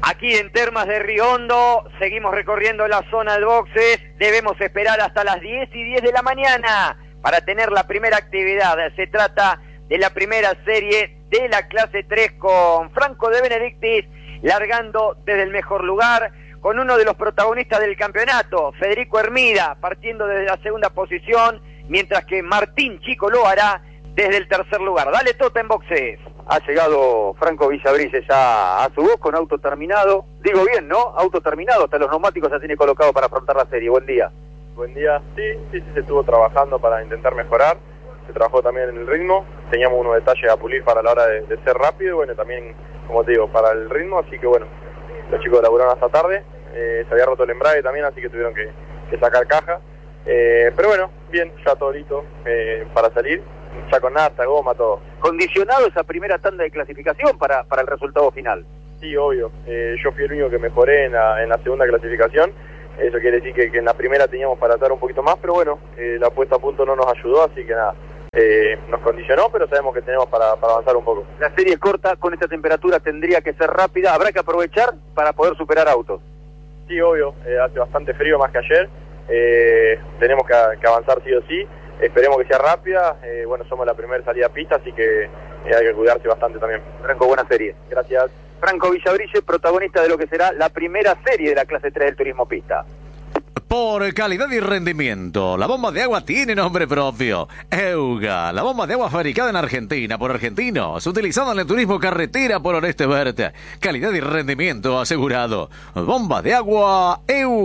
Aquí en Termas de Río Hondo, seguimos recorriendo la zona de boxes, debemos esperar hasta las 10:10 de la mañana para tener la primera actividad. Se trata de la primera serie de la clase 3 con Franco De Benedictis largando desde el mejor lugar, con uno de los protagonistas del campeonato, Federico Hermida, partiendo desde la segunda posición, mientras que Martín Chico lo hará desde el tercer lugar. Dale Tota en boxes. Ha llegado Franco Villabrice ya a su voz con auto terminado. Digo bien, ¿no? Auto terminado, hasta los neumáticos ya tiene colocado para afrontar la serie. Buen día. Buen día. Sí, se estuvo trabajando para intentar mejorar. Se trabajó también en el ritmo. Teníamos unos detalles a pulir para la hora de ser rápido y bueno, también, como te digo, para el ritmo. Así que bueno, los chicos laburaron hasta tarde. Se había roto el embrague también, así que tuvieron que sacar caja. Pero bueno, bien, ya todo listo para salir. Ya con nafta, goma, todo. ¿Condicionado esa primera tanda de clasificación para el resultado final? Sí, obvio. Yo fui el único que mejoré en la segunda clasificación. Eso quiere decir que en la primera teníamos para atar un poquito más, pero bueno, la puesta a punto no nos ayudó, así que nada, nos condicionó, pero sabemos que tenemos para avanzar un poco. La serie es corta, con esta temperatura tendría que ser rápida, habrá que aprovechar para poder superar autos. Sí, obvio, hace bastante frío más que ayer, tenemos que avanzar sí o sí. Esperemos que sea rápida, bueno, somos la primera salida a pista, así que hay que cuidarse bastante también. Franco, buena serie. Gracias. Franco Villabrice, protagonista de lo que será la primera serie de la clase 3 del turismo pista. Por calidad y rendimiento, la bomba de agua tiene nombre propio. Euga, la bomba de agua fabricada en Argentina por argentinos, utilizada en el turismo carretera por Oeste Verde. Calidad y rendimiento asegurado. Bomba de agua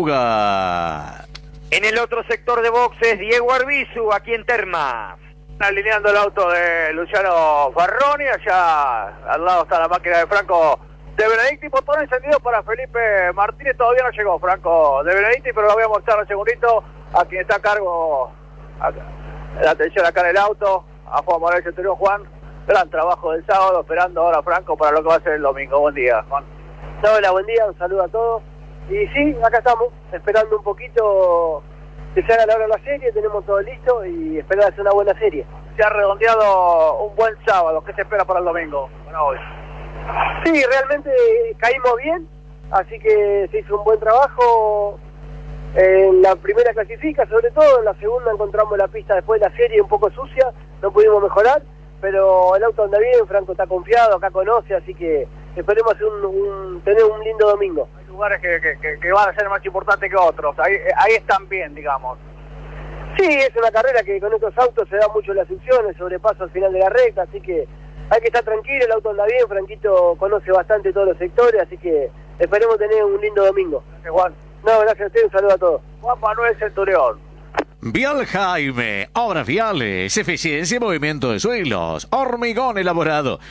Euga. En el otro sector de boxes, Diego Arbizu, aquí en Termas. Alineando el auto de Luciano Farroni, allá al lado está la máquina de Franco De Benedictis, botón encendido para Felipe Martínez, todavía no llegó Franco De Benedictis, pero lo voy a mostrar un segundito a quien está a cargo, la atención acá en el auto, a Juan Manuel Centurión. Juan, gran trabajo del sábado, esperando ahora Franco para lo que va a ser el domingo. Buen día, Juan. Hola, buen día, un saludo a todos. Y sí, acá estamos, esperando un poquito que se haga la hora de la serie, tenemos todo listo y esperar hacer una buena serie. Se ha redondeado un buen sábado, ¿qué se espera para el domingo? Bueno, hoy. Sí, realmente caímos bien, así que se hizo un buen trabajo. En la primera clasifica, sobre todo, en la segunda encontramos la pista después de la serie un poco sucia, no pudimos mejorar, pero el auto anda bien, Franco está confiado, acá conoce, así que esperemos hacer tener un lindo domingo. Hay lugares que van a ser más importantes que otros, ahí están bien, digamos. Sí, es una carrera que con estos autos se da mucho las secciones, sobrepaso al final de la recta, así que hay que estar tranquilo, el auto anda bien, Franquito conoce bastante todos los sectores, así que esperemos tener un lindo domingo. Gracias, Juan. No, gracias a usted, un saludo a todos. Juan Manuel Centurión. Vial Jaime, obras viales, eficiencia y movimiento de suelos, hormigón elaborado,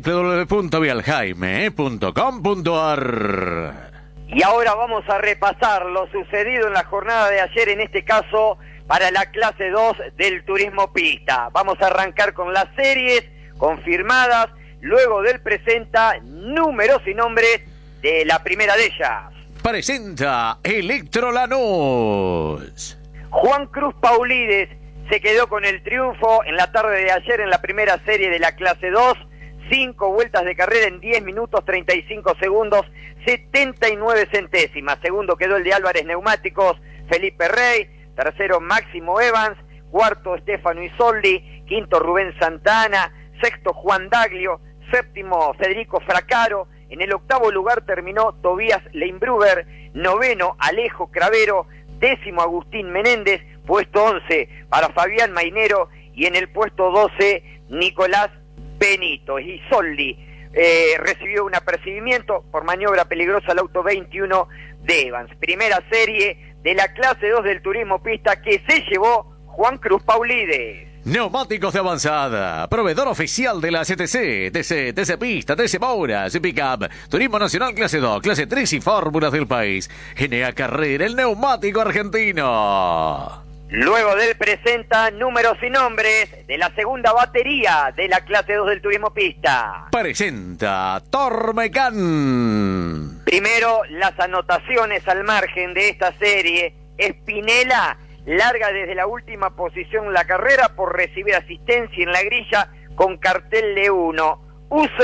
www.vialjaime.com.ar. Y ahora vamos a repasar lo sucedido en la jornada de ayer, en este caso para la clase 2 del turismo pista. Vamos a arrancar con las series confirmadas, luego del presenta números y nombres de la primera de ellas. Presenta Electro Lanús. Juan Cruz Paulides se quedó con el triunfo en la tarde de ayer en la primera serie de la clase 2, 5 vueltas de carrera en 10 minutos 35 segundos, 79 centésimas. Segundo quedó el de Álvarez Neumáticos, Felipe Rey. Tercero, Máximo Evans. Cuarto, Stefano Isoldi. Quinto, Rubén Santana. Sexto, Juan Daglio. Séptimo, Federico Fracaro. En el octavo lugar terminó Tobías Leinbruber. Noveno, Alejo Cravero. Décimo, Agustín Menéndez. Puesto 11 para Fabián Mainero. Y en el puesto 12, Nicolás Benito. Isoldi recibió un apercibimiento por maniobra peligrosa al auto 21 de Evans. Primera serie de la clase 2 del turismo pista que se llevó Juan Cruz Paulides. Neumáticos de avanzada, proveedor oficial de la CTC, TC Pista, TC Mouras, Pickup, Turismo Nacional Clase 2, Clase 3 y Fórmulas del país. GNA Carrera, el neumático argentino. Luego del presenta números y nombres de la segunda batería de la clase 2 del turismo pista. Presenta Tormecán. Primero, las anotaciones al margen de esta serie. Spinella larga desde la última posición la carrera por recibir asistencia en la grilla con cartel de 1. User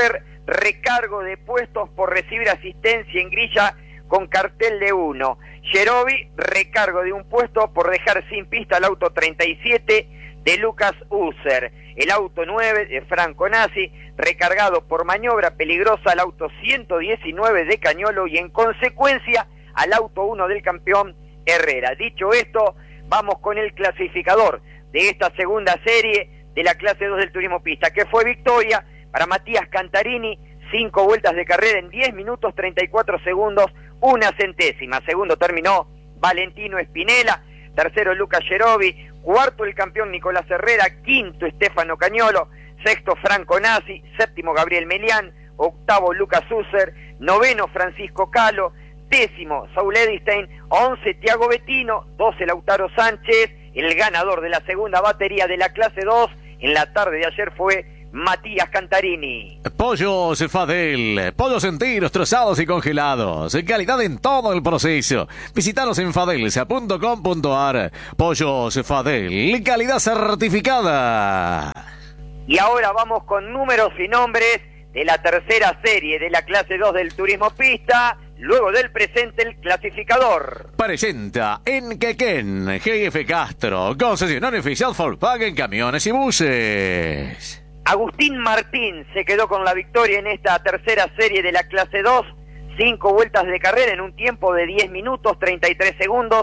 recargo de puestos por recibir asistencia en grilla con cartel de 1. Yerovi, recargo de un puesto por dejar sin pista al auto 37 de Lucas User. El auto 9 de Franco Nasi, recargado por maniobra peligrosa al auto 119 de Cañolo y en consecuencia al auto 1 del campeón Herrera. Dicho esto, vamos con el clasificador de esta segunda serie de la clase 2 del turismo pista, que fue victoria para Matías Cantarini, 5 vueltas de carrera en 10 minutos 34 segundos, 1 centésima. Segundo terminó Valentino Espinela, tercero Lucas Yerovi, cuarto el campeón Nicolás Herrera, quinto Estefano Cañolo, sexto Franco Nasi, séptimo Gabriel Melián, octavo Lucas User, noveno Francisco Calo, décimo Saúl Edistein, 11 Tiago Bettino, 12 Lautaro Sánchez. El ganador de la segunda batería de la clase 2 en la tarde de ayer fue Matías Cantarini. Pollos Fadel, pollos enteros, trozados y congelados, calidad en todo el proceso. Visítanos en fadelsa.com.ar. Pollos Fadel, calidad certificada. Y ahora vamos con números y nombres de la tercera serie de la clase 2 del turismo pista. Luego del presente, el clasificador. Presenta en Quequén, GF Castro, concesionario oficial Volkswagen Camiones y Buses. Agustín Martín se quedó con la victoria en esta tercera serie de la clase 2, 5 vueltas de carrera en un tiempo de 10 minutos, 33 segundos,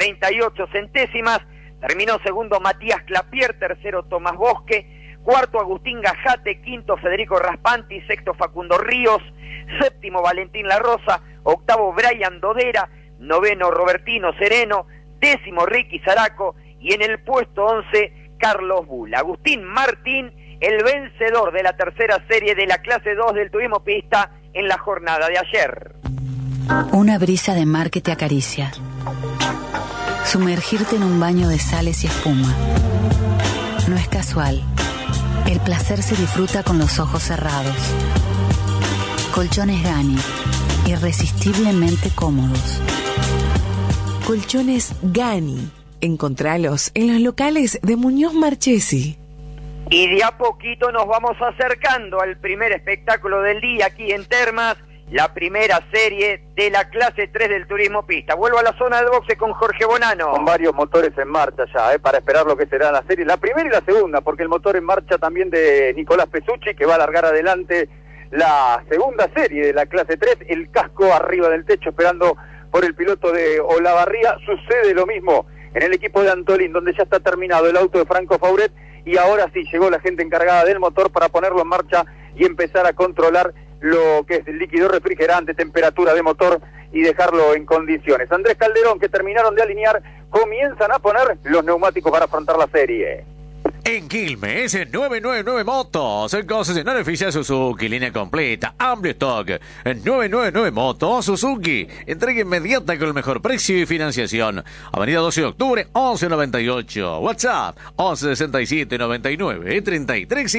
38 centésimas. Terminó segundo Matías Clapier, tercero Tomás Bosque, cuarto Agustín Gajate, quinto Federico Raspanti, sexto Facundo Ríos, séptimo Valentín La Rosa, octavo Brian Dodera, noveno Robertino Sereno, décimo Ricky Zaraco y en el puesto 11 Carlos Bull. Agustín Martín, el vencedor de la tercera serie de la clase 2 del turismo pista en la jornada de ayer. Una brisa de mar que te acaricia. Sumergirte en un baño de sales y espuma. No es casual. El placer se disfruta con los ojos cerrados. Colchones Gani, irresistiblemente cómodos. Colchones Gani. Encontralos en los locales de Muñoz Marchesi. Y de a poquito nos vamos acercando al primer espectáculo del día aquí en Termas, la primera serie de la clase 3 del turismo pista. Vuelvo a la zona del boxe con Jorge Bonano. Con varios motores en marcha ya, para esperar lo que será la serie, la primera y la segunda, porque el motor en marcha también de Nicolás Pesucci, que va a alargar adelante la segunda serie de la clase 3, el casco arriba del techo esperando por el piloto de Olavarría. Sucede lo mismo en el equipo de Antolín, donde ya está terminado el auto de Franco Fauret, y ahora sí llegó la gente encargada del motor para ponerlo en marcha y empezar a controlar lo que es el líquido refrigerante, temperatura de motor y dejarlo en condiciones. Andrés Calderón, que terminaron de alinear, comienzan a poner los neumáticos para afrontar la serie. En Quilmes, 999 Motos, el concesionario oficial Suzuki, línea completa, amplio stock. 999 Motos Suzuki, entrega inmediata con el mejor precio y financiación. Avenida 12 de octubre, 1198. WhatsApp, 1167 99 33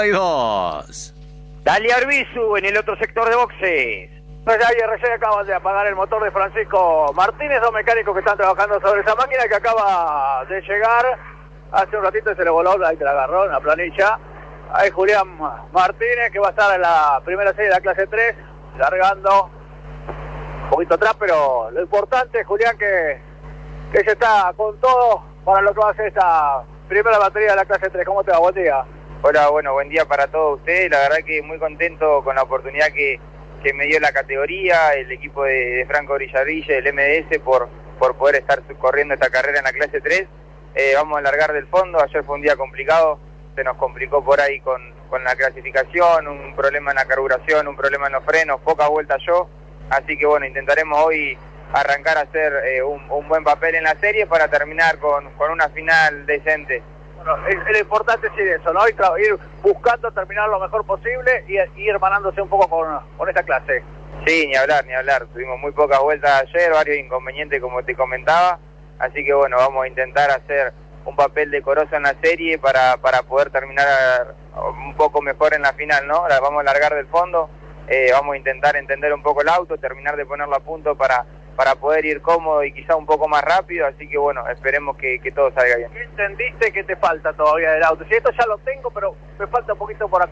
52. Dale Arbizu en el otro sector de boxes. Pues ahí recién acaban de apagar el motor de Francisco Martínez, dos mecánicos que están trabajando sobre esa máquina que acaba de llegar. Hace un ratito se le voló, ahí te la agarró, una planilla. Ahí Julián Martínez, que va a estar en la primera serie de la clase 3, largando un poquito atrás, pero lo importante, Julián, que se está con todo para lo que va a ser esta primera batería de la clase 3. ¿Cómo te va? Buen día. Hola, bueno, buen día para todos ustedes. La verdad que muy contento con la oportunidad que me dio la categoría, el equipo de Franco Villarrilla, el MDS, por poder estar corriendo esta carrera en la clase 3. Vamos a largar del fondo. Ayer fue un día complicado, se nos complicó por ahí con la clasificación, un problema en la carburación, un problema en los frenos, poca vuelta yo, así que bueno, intentaremos hoy arrancar a hacer un buen papel en la serie para terminar con una final decente. Bueno, lo importante es ir eso, ¿no? Ir buscando terminar lo mejor posible y ir hermanándose un poco con esta clase. Sí, ni hablar, tuvimos muy pocas vueltas ayer, varios inconvenientes como te comentaba. Así que bueno, vamos a intentar hacer un papel decoroso en la serie para poder terminar un poco mejor en la final, ¿no? Vamos a largar del fondo, vamos a intentar entender un poco el auto, terminar de ponerlo a punto para poder ir cómodo y quizá un poco más rápido, así que bueno, esperemos que todo salga bien. ¿Qué entendiste que te falta todavía del auto? Si esto ya lo tengo, pero me falta un poquito por acá.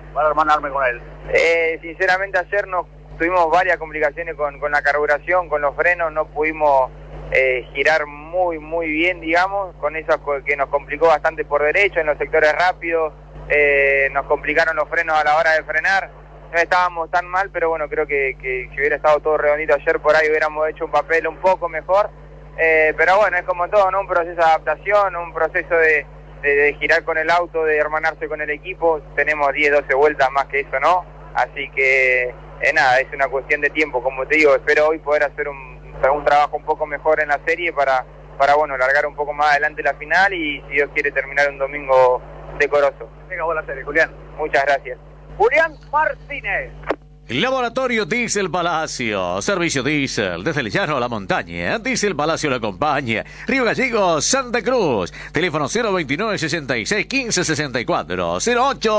para hermanarme con él? Sinceramente ayer tuvimos varias complicaciones con la carburación, con los frenos, no pudimos girar muy bien, digamos, con eso que nos complicó bastante por derecho en los sectores rápidos, nos complicaron los frenos a la hora de frenar, no estábamos tan mal, pero bueno, creo que si hubiera estado todo redondito ayer por ahí hubiéramos hecho un papel un poco mejor, pero bueno, es como todo, ¿no? Un proceso de adaptación, un proceso de girar con el auto, de hermanarse con el equipo, tenemos 10, 12 vueltas más que eso, ¿no? Así que nada, es una cuestión de tiempo, como te digo, espero hoy poder hacer un trabajo un poco mejor en la serie para bueno, largar un poco más adelante la final y si Dios quiere terminar un domingo decoroso. Venga, buena serie, Julián. Muchas gracias. Julián Martínez. Laboratorio Diesel Palacio, servicio diésel, desde el llano a la montaña, Diesel Palacio lo acompaña, Río Gallegos, Santa Cruz, teléfono 029 66 15 64 08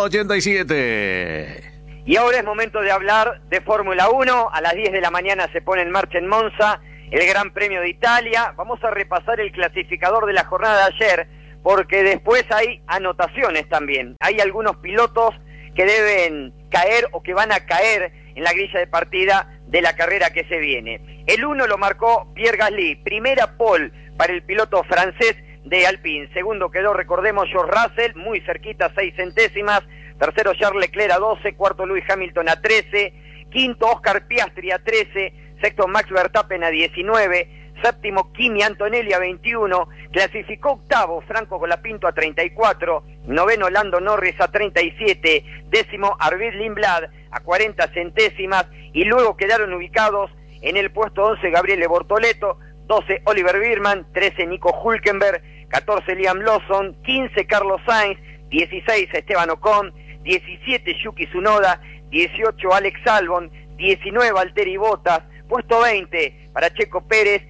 87. Y ahora es momento de hablar de Fórmula 1, a las 10 de la mañana se pone en marcha en Monza el Gran Premio de Italia, vamos a repasar el clasificador de la jornada de ayer, porque después hay anotaciones también, hay algunos pilotos que deben caer o que van a caer en la grilla de partida de la carrera que se viene. El 1 lo marcó Pierre Gasly, primera pole para el piloto francés de Alpine, segundo quedó, recordemos, George Russell, muy cerquita, 6 centésimas, tercero Charles Leclerc a 12, cuarto Lewis Hamilton a 13, quinto Oscar Piastri a 13, sexto Max Verstappen a 19, séptimo Kimi Antonelli a 21, clasificó octavo Franco Colapinto a 34, noveno Lando Norris a 37, décimo Arvid Lindblad a 40 centésimas y luego quedaron ubicados en el puesto 11 Gabriele Bortoleto, 12 Oliver Birman, 13 Nico Hülkenberg, 14 Liam Lawson, 15 Carlos Sainz, 16 Esteban Ocon, 17 Yuki Tsunoda, 18 Alex Albon, 19 Valtteri Bottas, puesto 20 para Checo Pérez,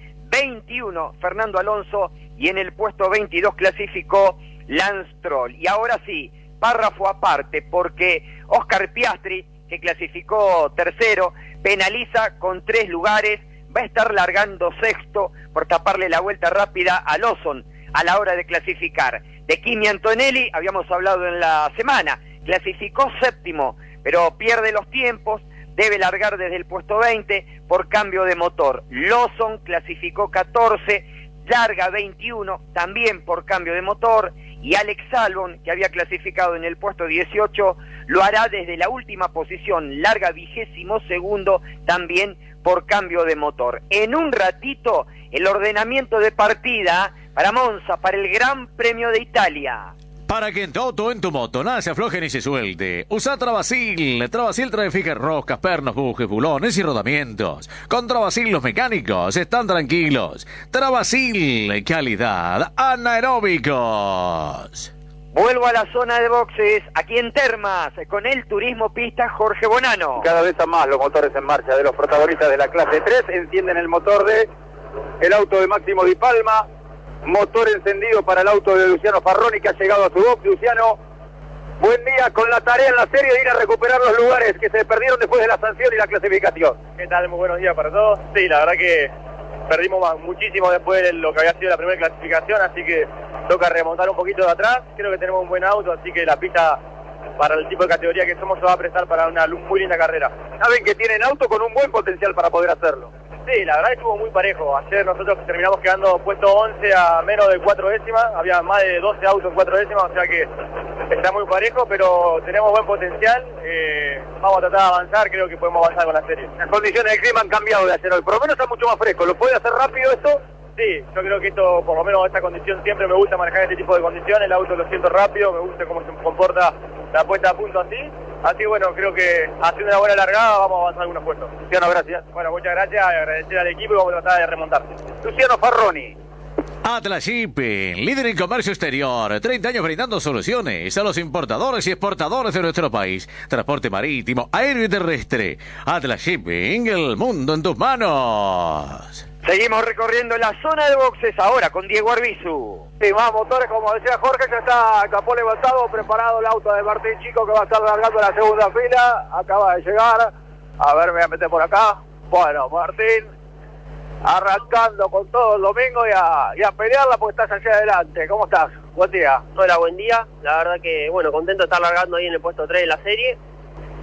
21 Fernando Alonso y en el puesto 22 clasificó Lance Stroll. Y ahora sí, párrafo aparte, porque Oscar Piastri, que clasificó tercero, penaliza con 3 lugares, va a estar largando sexto por taparle la vuelta rápida a Lawson a la hora de clasificar. De Kimi Antonelli habíamos hablado en la semana, clasificó séptimo, pero pierde los tiempos, debe largar desde el puesto 20 por cambio de motor. Lawson clasificó 14, larga 21, también por cambio de motor, y Alex Albon, que había clasificado en el puesto 18, lo hará desde la última posición, larga 22º, también por cambio de motor. En un ratito, el ordenamiento de partida para Monza, para el Gran Premio de Italia. Para que en tu auto o en tu moto nada se afloje ni se suelte, usa Travasil. Travasil trae fijas roscas, pernos, bujes, bulones y rodamientos. Con Travasil los mecánicos están tranquilos. Travasil, calidad anaeróbicos. Vuelvo a la zona de boxes, aquí en Termas, con el Turismo Pista Jorge Bonano. Cada vez más los motores en marcha de los protagonistas de la clase 3, encienden el motor de el auto de Máximo Di Palma, motor encendido para el auto de Luciano Farroni, que ha llegado a su box. Luciano, buen día, con la tarea en la serie de ir a recuperar los lugares que se perdieron después de la sanción y la clasificación. ¿Qué tal? Muy buenos días para todos. Sí, la verdad que perdimos muchísimo después de lo que había sido la primera clasificación, así que toca remontar un poquito de atrás. Creo que tenemos un buen auto, así que la pista para el tipo de categoría que somos se va a prestar para una muy linda carrera. Saben que tienen auto con un buen potencial para poder hacerlo. Sí, la verdad que estuvo muy parejo. Ayer nosotros terminamos quedando puesto 11 a menos de 4 décimas. Había más de 12 autos en 4 décimas, o sea que está muy parejo, pero tenemos buen potencial. Vamos a tratar de avanzar, creo que podemos avanzar con la serie. Las condiciones del clima han cambiado de ayer hoy, por lo menos está mucho más fresco. ¿Lo puede hacer rápido esto? Sí, yo creo que esto, por lo menos esta condición, siempre me gusta manejar este tipo de condiciones. El auto lo siento rápido, me gusta cómo se comporta la puesta a punto así. Así que bueno, creo que haciendo una buena largada vamos a avanzar algunos puestos. Luciano, gracias. Bueno, muchas gracias, agradecer al equipo y vamos a tratar de remontar. Luciano Farroni. Atlas Shipping, líder en comercio exterior, 30 años brindando soluciones a los importadores y exportadores de nuestro país. Transporte marítimo, aéreo y terrestre. Atlas Shipping, el mundo en tus manos. Seguimos recorriendo la zona de boxes ahora con Diego Arbizu. Sí, más motores, como decía Jorge, ya está el capó levantado, preparado el auto de Martín Chico, que va a estar largando la segunda fila, acaba de llegar. A ver, me voy a meter por acá. Bueno, Martín, arrancando con todo el domingo y a pelearla porque estás allá adelante. ¿Cómo estás? Buen día. Hola, buen día. La verdad que, bueno, contento de estar largando ahí en el puesto 3 de la serie.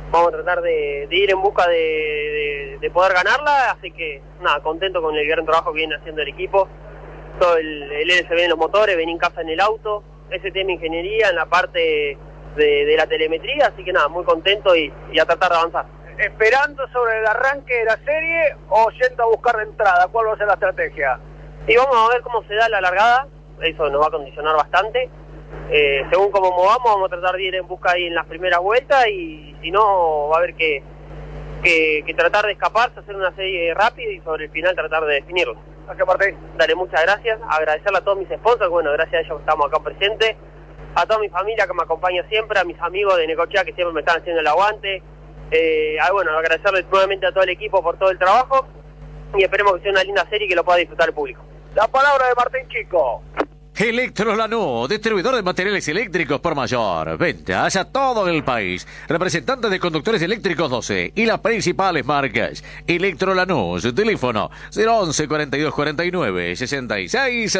vamos a tratar de ir en busca de poder ganarla, así que nada, contento con el gran trabajo que viene haciendo el equipo, todo el LSB en los motores, vení en casa en el auto, ese tema ingeniería en la parte de la telemetría, así que nada, muy contento y a tratar de avanzar. ¿Esperando sobre el arranque de la serie o yendo a buscar la entrada? ¿Cuál va a ser la estrategia? Y vamos a ver cómo se da la largada, eso nos va a condicionar bastante. Según cómo movamos, vamos a tratar de ir en busca ahí en las primeras vueltas y si no, va a haber que tratar de escaparse, hacer una serie rápida y sobre el final tratar de definirlo. Gracias, Martín. Dale, muchas gracias. Agradecerle a todos mis sponsors, bueno, gracias a ellos que estamos acá presentes, a toda mi familia que me acompaña siempre, a mis amigos de Necochea que siempre me están haciendo el aguante. Bueno, agradecerle nuevamente a todo el equipo por todo el trabajo y esperemos que sea una linda serie y que lo pueda disfrutar el público. La palabra de Martín Chico. Electro Lanús, distribuidor de materiales eléctricos por mayor. Ventas a todo el país. Representante de conductores eléctricos 12 y las principales marcas. Electro Lanús, teléfono 011 42 49 66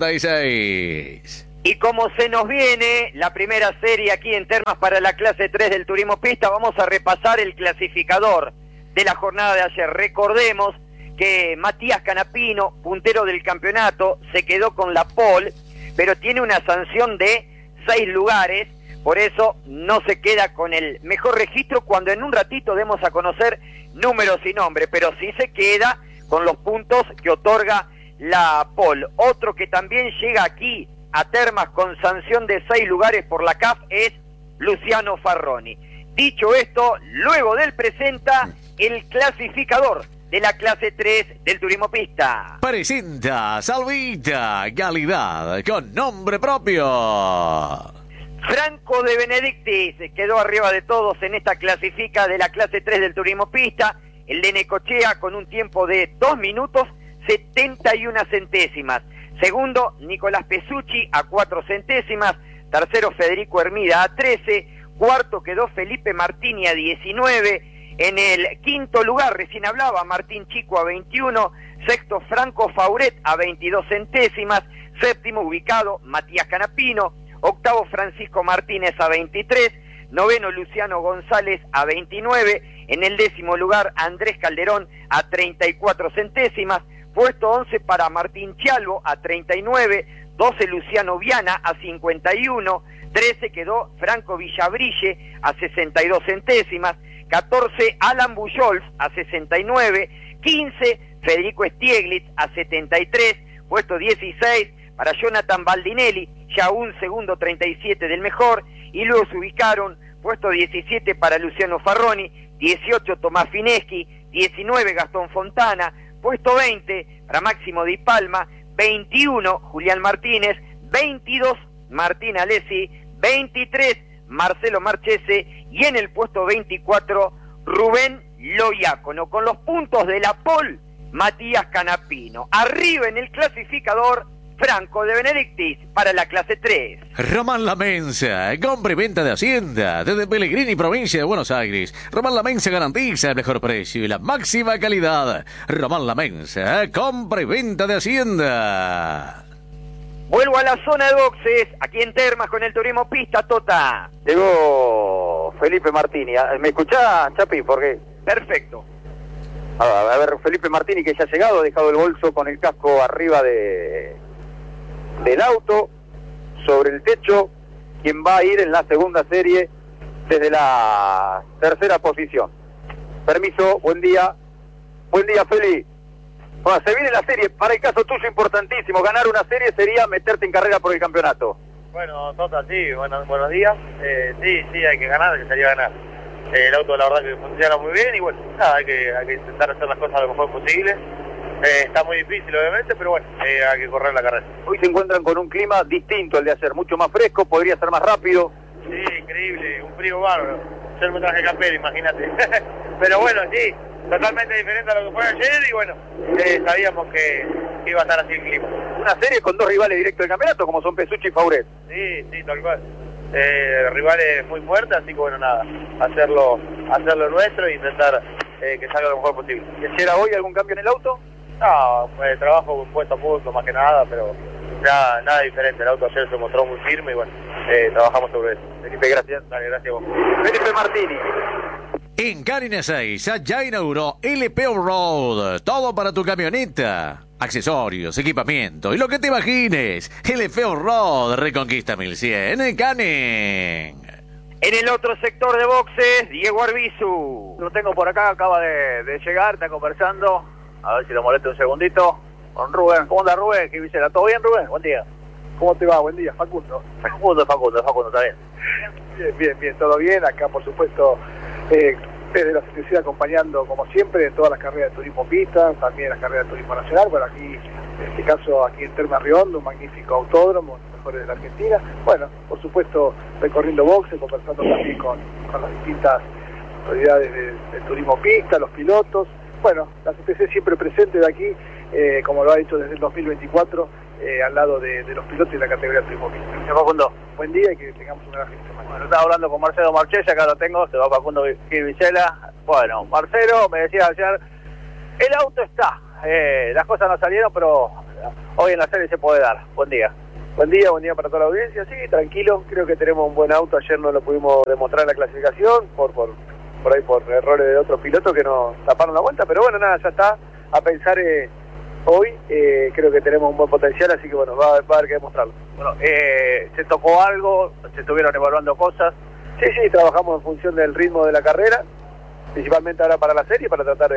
66. Y como se nos viene la primera serie aquí en Termas para la clase 3 del turismo pista, vamos a repasar el clasificador de la jornada de ayer. Recordemos que Matías Canapino, puntero del campeonato, se quedó con la pole, pero tiene una sanción de 6 lugares, por eso no se queda con el mejor registro cuando en un ratito demos a conocer números y nombres, pero sí se queda con los puntos que otorga la pole. Otro que también llega aquí a Termas con sanción de 6 lugares por la CAF es Luciano Farroni. Dicho esto, luego del presenta el clasificador de la clase 3 del turismo pista. Presenta Salvita, calidad con nombre propio. Franco de Benedictis quedó arriba de todos en esta clasifica de la clase 3 del turismo pista. El de Necochea con un tiempo de 2 minutos 71 centésimas. Segundo, Nicolás Pesucci a 4 centésimas. Tercero, Federico Hermida a 13. Cuarto quedó Felipe Martini a 19. En el quinto lugar, recién hablaba, Martín Chico a 21. Sexto, Franco Fauret a 22 centésimas. Séptimo ubicado, Matías Canapino. Octavo, Francisco Martínez a 23. Noveno, Luciano González a 29. En el décimo lugar, Andrés Calderón a 34 centésimas. Puesto 11 para Martín Chalvo a 39. 12, Luciano Viana a 51. 13 quedó Franco Villabrille a 62 centésimas. 14, Alan Bujolf a 69, 15, Federico Stieglitz a 73, puesto 16 para Jonathan Baldinelli, ya un segundo 37 del mejor, y luego se ubicaron puesto 17 para Luciano Farroni, 18 Tomás Fineschi, 19 Gastón Fontana, puesto 20 para Máximo Di Palma, 21 Julián Martínez, 22 Martín Alessi, 23 Marcelo Marchese y en el puesto 24 Rubén Loiácono. Con los puntos de la pole, Matías Canapino. Arriba en el clasificador, Franco de Benedictis para la clase 3. Román La Mensa, compra y venta de Hacienda, desde Pellegrini, provincia de Buenos Aires. Román La Mensa garantiza el mejor precio y la máxima calidad. Román La Mensa, compra y venta de Hacienda. Vuelvo a la zona de boxes, aquí en Termas con el turismo pista, Tota. Llegó Felipe Martini. ¿Me escuchás, Chapi? Porque Perfecto. A ver, Felipe Martini, que ya ha llegado, ha dejado el bolso con el casco arriba del auto, sobre el techo, quien va a ir en la segunda serie desde la tercera posición. Permiso, buen día. Buen día, Feli. Bueno, se viene la serie, para el caso tuyo importantísimo, ganar una serie sería meterte en carrera por el campeonato. Bueno, Tota, sí, buenos días. Sí, hay que ganar, que sería ganar. El auto la verdad que funciona muy bien y bueno, nada, hay que intentar hacer las cosas lo mejor posible. Está muy difícil obviamente, pero bueno, hay que correr la carrera. Hoy se encuentran con un clima distinto al de ayer, mucho más fresco, podría ser más rápido. Sí, increíble, un frío bárbaro. Yo me traje campera, imagínate. Pero bueno, sí, totalmente diferente a lo que fue ayer y bueno, sabíamos que iba a estar así el clima. Una serie con dos rivales directos del campeonato, como son Pesucci y Fauret. Sí, tal cual. Rivales muy fuertes, así que bueno, nada, hacerlo nuestro e intentar que salga lo mejor posible. ¿Quisiera hoy algún cambio en el auto? No, trabajo puesto a punto más que nada, pero nada diferente. El auto ayer se mostró muy firme y bueno, trabajamos sobre eso. Felipe, gracias. Dale, gracias a vos. Felipe Martini. En Carine 6 ya inauguró LP Road, todo para tu camioneta. Accesorios, equipamiento y lo que te imagines. LP Road, Reconquista 1100 en Canin. En el otro sector de boxes, Diego Arbizu. Lo tengo por acá, acaba de llegar, está conversando. A ver si lo molesto un segundito. Con Rubén. ¿Cómo anda Rubén? ¿Qué dice? ¿Todo bien, Rubén? Buen día. ¿Cómo te va? Buen día, Facundo. Facundo, está bien. Bien, todo bien. Acá, por supuesto, desde la CTC acompañando, como siempre, en todas las carreras de turismo pista, también las carreras de turismo nacional. Bueno, aquí, en este caso, aquí en Termas Riondo, un magnífico autódromo, los mejores de la Argentina. Bueno, por supuesto, recorriendo boxes, conversando también con las distintas autoridades del turismo pista, los pilotos. Bueno, la CTC siempre presente de aquí, como lo ha hecho desde el 2024, al lado de los pilotos de la categoría de turismo pista. Facundo. Buen día y que tengamos una gran fin de semana. Bueno, estaba hablando con Marcelo Marchesi, acá lo tengo, se va Facundo Gilvicela. Bueno, Marcelo, me decía ayer, el auto está, las cosas no salieron, pero hoy en la serie se puede dar. Buen día. Buen día para toda la audiencia, sí, tranquilo, creo que tenemos un buen auto, ayer no lo pudimos demostrar en la clasificación, por errores de otros pilotos que nos taparon la vuelta, pero bueno, nada, ya está, a pensar hoy, creo que tenemos un buen potencial, así que bueno, va a haber que demostrarlo. Bueno, ¿se tocó algo? ¿Se estuvieron evaluando cosas? Sí, trabajamos en función del ritmo de la carrera, principalmente ahora para la serie, para tratar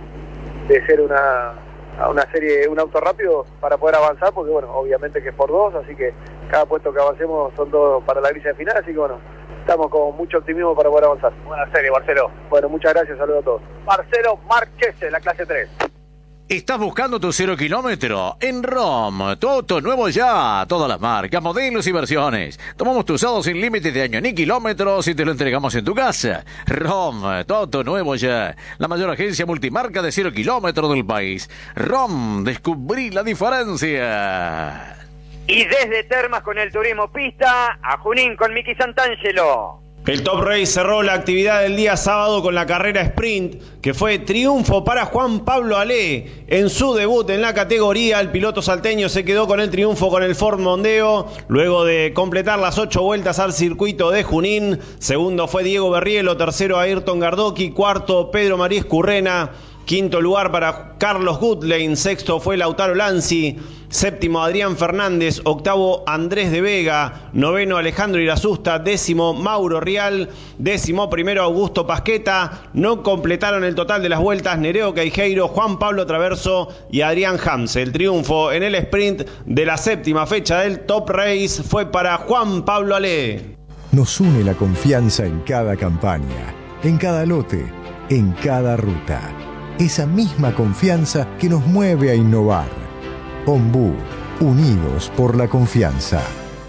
de ser una serie, un auto rápido para poder avanzar, porque bueno, obviamente que es por 2, así que cada puesto que avancemos son 2 para la grilla final, así que bueno, estamos con mucho optimismo para poder avanzar. Buena serie, Marcelo. Bueno, muchas gracias, saludos a todos. Marcelo Marchesi, la clase 3. ¿Estás buscando tu 0 kilómetro? En ROM, tu auto nuevo ya, todas las marcas, modelos y versiones. Tomamos tu usado sin límites de año ni kilómetros y te lo entregamos en tu casa. ROM, tu auto nuevo ya, la mayor agencia multimarca de 0 kilómetros del país. ROM, descubrí la diferencia. Y desde Termas con el turismo pista, a Junín con Miki Santangelo. El Top Race cerró la actividad del día sábado con la carrera sprint, que fue triunfo para Juan Pablo Alé. En su debut en la categoría, el piloto salteño se quedó con el triunfo con el Ford Mondeo, luego de completar las 8 vueltas al circuito de Junín. Segundo fue Diego Berrielo, tercero Ayrton Gardoqui, cuarto Pedro María Escurrena, quinto lugar para Carlos Gutlein, sexto fue Lautaro Lanzi, séptimo Adrián Fernández, octavo Andrés de Vega, noveno Alejandro Irasusta, décimo Mauro Rial, décimo primero Augusto Pasqueta. No completaron el total de las vueltas Nereo Queijeiro, Juan Pablo Traverso y Adrián Hamse. El triunfo en el sprint de la séptima fecha del Top Race fue para Juan Pablo Alé. Nos une la confianza en cada campaña, en cada lote, en cada ruta. Esa misma confianza que nos mueve a innovar. Ombú, unidos por la confianza.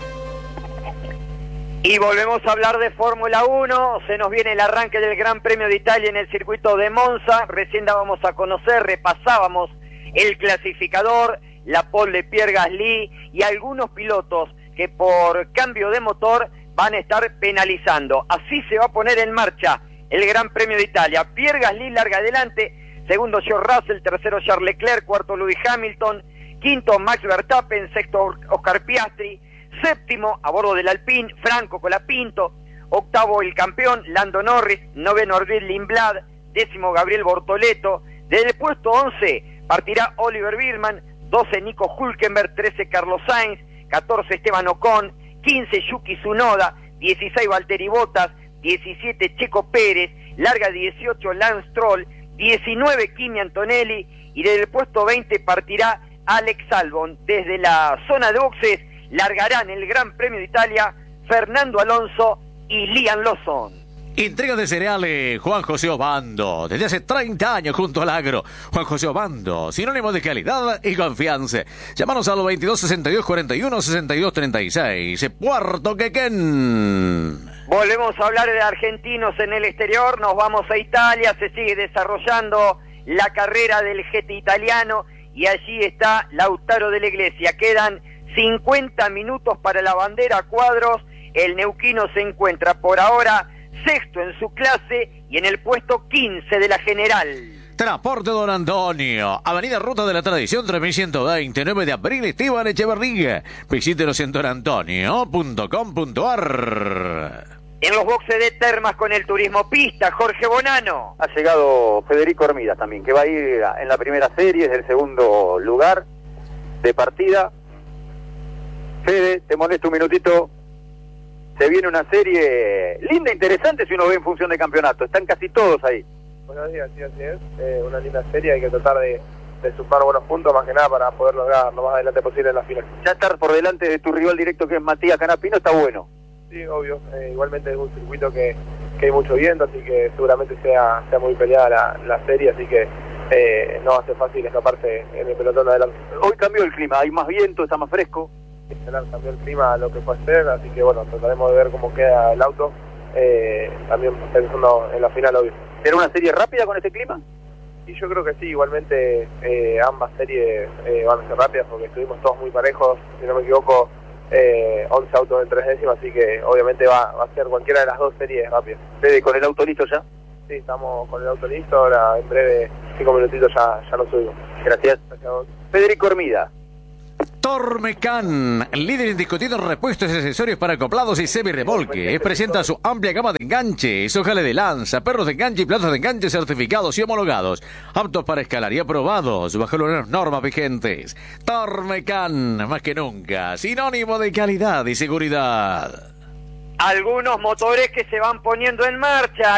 Y volvemos a hablar de Fórmula 1, se nos viene el arranque del Gran Premio de Italia en el circuito de Monza, recién dábamos a conocer, repasábamos el clasificador, la pole de Pierre Gasly y algunos pilotos que por cambio de motor van a estar penalizando. Así se va a poner en marcha el Gran Premio de Italia. Pierre Gasly larga adelante, segundo George Russell, tercero Charles Leclerc, cuarto Lewis Hamilton, quinto Max Verstappen, sexto Oscar Piastri, séptimo a bordo del Alpine Franco Colapinto, octavo el campeón Lando Norris, noveno Orville Lindblad, décimo Gabriel Bortoleto. Desde el puesto 11 partirá Oliver Birman, 12 Nico Hülkenberg, 13 Carlos Sainz, 14 Esteban Ocon, 15 Yuki Tsunoda, 16 Valtteri Bottas, 17 Checo Pérez, larga 18 Lance Stroll, 19 Kimi Antonelli y desde el puesto 20 partirá Alex Albon. Desde la zona de boxes largarán el Gran Premio de Italia Fernando Alonso y Liam Lawson. Entrega de cereales Juan José Obando, desde hace 30 años junto al agro. Juan José Obando, sinónimo de calidad y confianza. Llámanos a los 22 62 41 62 36. Puerto Quequén. Volvemos a hablar de argentinos en el exterior, nos vamos a Italia, se sigue desarrollando la carrera del GT italiano y allí está Lautaro de la Iglesia. Quedan 50 minutos para la bandera a cuadros, el neuquino se encuentra por ahora sexto en su clase y en el puesto 15 de la general. Transporte Don Antonio, Avenida Ruta de la Tradición 3120, 9 de abril, Esteban Echeverría. Visítenos en donantonio.com.ar. En los boxes de Termas con el turismo pista, Jorge Bonano. Ha llegado Federico Hermidas también, que va a ir en la primera serie, es el segundo lugar de partida. Fede, te molesto un minutito. Se viene una serie linda, interesante si uno ve en función de campeonato. Están casi todos ahí. Buenos días, sí, así es. Una linda serie, hay que tratar de sumar buenos puntos, más que nada para poder lograr lo más adelante posible en la final. Ya estar por delante de tu rival directo, que es Matías Canapino, está bueno. Sí, obvio. Igualmente es un circuito que hay mucho viento, así que seguramente sea muy peleada la serie, así que no va a ser fácil escaparse en el pelotón de adelante. Hoy cambió el clima, hay más viento, está más fresco. Cambió el clima lo que puede ser, así que bueno, trataremos de ver cómo queda el auto, también pensando en la final, obvio. ¿Será una serie rápida con este clima? Y yo creo que sí, igualmente ambas series van a ser rápidas porque estuvimos todos muy parejos, si no me equivoco, 11 autos en 3 décimas, así que obviamente va a ser cualquiera de las dos series rápidas. ¿Fede, con el auto listo ya? Sí, estamos con el auto listo, ahora en breve, 5 minutitos ya lo subimos. Gracias. Gracias a vos. Federico Hermida. Tormecan, líder indiscutido en repuestos y accesorios para acoplados y semirremolque, presenta su amplia gama de enganches, ojales de lanza, perros de enganche y platos de enganche certificados y homologados, aptos para escalar y aprobados bajo las normas vigentes. Tormecan, más que nunca, sinónimo de calidad y seguridad. Algunos motores que se van poniendo en marcha.